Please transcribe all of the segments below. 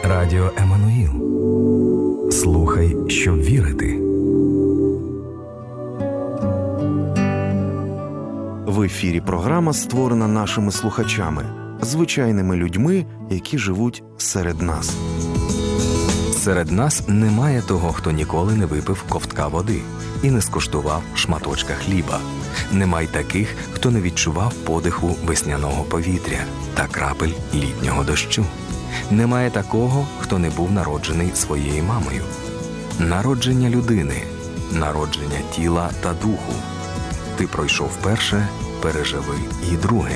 Радіо Еммануїл. Слухай, щоб вірити. В ефірі програма створена нашими слухачами, звичайними людьми, які живуть серед нас. Серед нас немає того, хто ніколи не випив ковтка води і не скуштував шматочка хліба. Немає таких, хто не відчував подиху весняного повітря та крапель літнього дощу. Немає такого, хто не був народжений своєю мамою. Народження людини, народження тіла та духу. Ти пройшов перше, переживи і друге.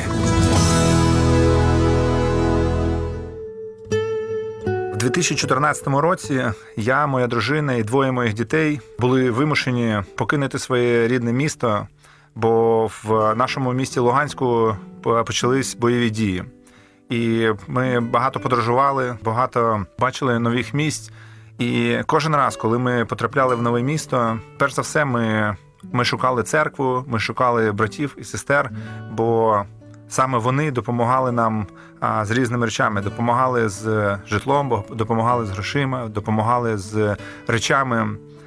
У 2014 році я, моя дружина і двоє моїх дітей були вимушені покинути своє рідне місто, бо в нашому місті Луганську почались бойові дії. І ми багато подорожували, багато бачили нових місць. І кожен раз, коли ми потрапляли в нове місто, перш за все ми шукали церкву, ми шукали братів і сестер, бо саме вони допомагали нам з різними речами, допомагали з житлом, допомагали з грошима, допомагали з речами.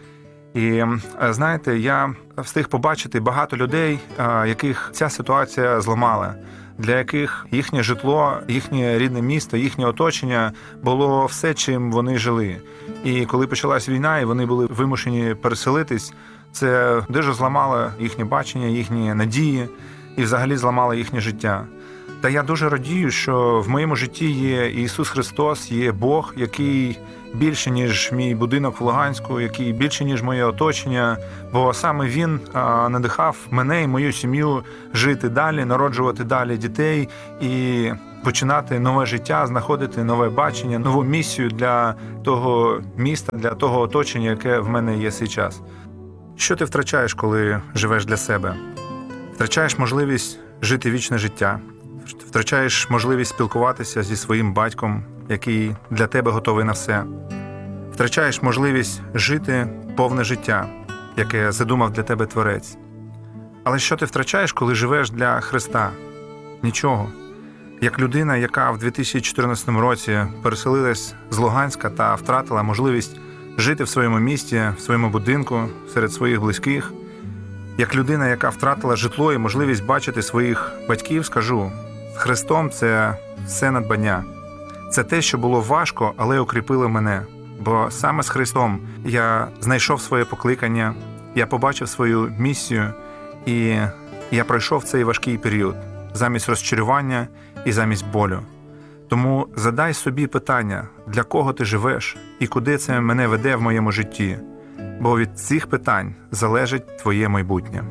І, знаєте, я встиг побачити багато людей, яких ця ситуація зламала, для яких їхнє житло, їхнє рідне місто, їхнє оточення було все, чим вони жили. І коли почалась війна, і вони були вимушені переселитись, це дуже зламало їхнє бачення, їхні надії і взагалі зламало їхнє життя. Та я дуже радію, що в моєму житті є Ісус Христос, є Бог, який більше, ніж мій будинок в Луганську, який більше, ніж моє оточення, бо саме Він надихав мене і мою сім'ю жити далі, народжувати далі дітей і починати нове життя, знаходити нове бачення, нову місію для того міста, для того оточення, яке в мене є зараз. Що ти втрачаєш, коли живеш для себе? Втрачаєш можливість жити вічне життя, втрачаєш можливість спілкуватися зі своїм батьком, який для тебе готовий на все. Втрачаєш можливість жити повне життя, яке задумав для тебе Творець. Але що ти втрачаєш, коли живеш для Христа? Нічого. Як людина, яка в 2014 році переселилась з Луганська та втратила можливість жити в своєму місті, в своєму будинку, серед своїх близьких, як людина, яка втратила житло і можливість бачити своїх батьків, скажу, з Христом це все надбання. Це те, що було важко, але укріпило мене. Бо саме з Христом я знайшов своє покликання, я побачив свою місію, і я пройшов цей важкий період замість розчарування і замість болю. Тому задай собі питання, для кого ти живеш і куди це мене веде в моєму житті. Бо від цих питань залежить твоє майбутнє.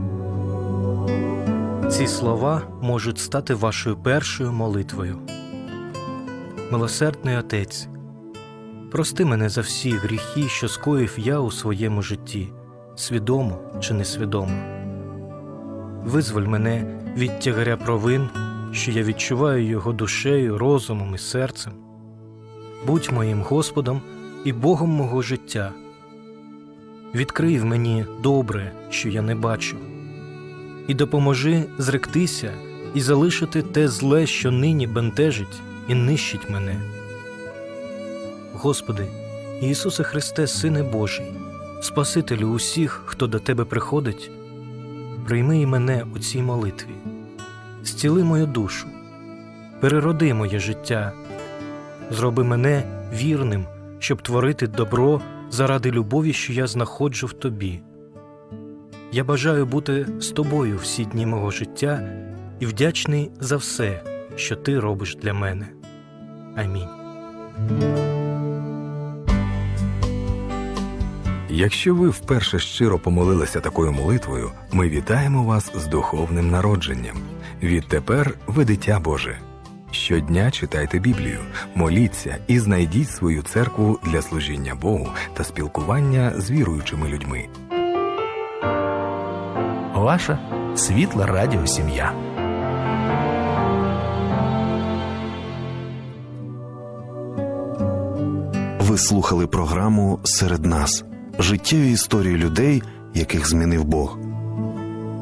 Ці слова можуть стати вашою першою молитвою. Милосердний Отець, прости мене за всі гріхи, що скоїв я у своєму житті, свідомо чи несвідомо. Визволь мене від тягаря провин, що я відчуваю його душею, розумом і серцем. Будь моїм Господом і Богом мого життя. Відкрий в мені добре, що я не бачу, і допоможи зректися і залишити те зле, що нині бентежить і нищить мене. Господи, Ісусе Христе, Сине Божий, Спасителю усіх, хто до Тебе приходить, прийми і мене у цій молитві. Зціли мою душу, перероди моє життя, зроби мене вірним, щоб творити добро заради любові, що я знаходжу в Тобі. Я бажаю бути з Тобою всі дні мого життя і вдячний за все, що Ти робиш для мене. Амінь. Якщо ви вперше щиро помолилися такою молитвою, ми вітаємо вас з духовним народженням. Відтепер ви дитя Боже. Щодня читайте Біблію, моліться і знайдіть свою церкву для служіння Богу та спілкування з віруючими людьми. Ваша світла радіосім'я. Ви слухали програму «Серед нас» – життєві історії людей, яких змінив Бог.